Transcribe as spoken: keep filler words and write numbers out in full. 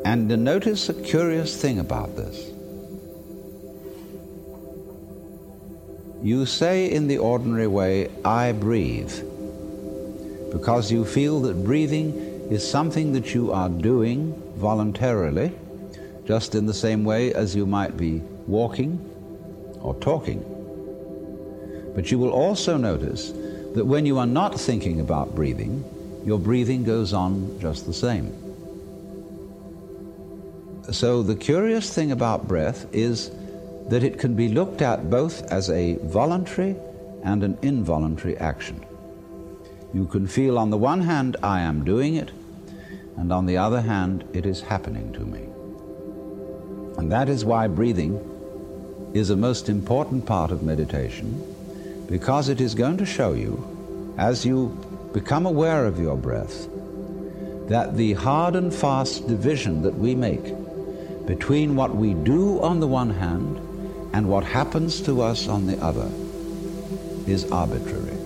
And notice a curious thing about this. You say in the ordinary way, I breathe, because you feel that breathing is something that you are doing voluntarily, just in the same way as you might be walking or talking. But you will also notice that when you are not thinking about breathing, your breathing goes on just the same. So the curious thing about breath is that it can be looked at both as a voluntary and an involuntary action. You can feel on the one hand, I am doing it, and on the other hand, it is happening to me. And that is why breathing is a most important part of meditation, because it is going to show you, as you become aware of your breath, that the hard and fast division that we make between what we do on the one hand and what happens to us on the other is arbitrary.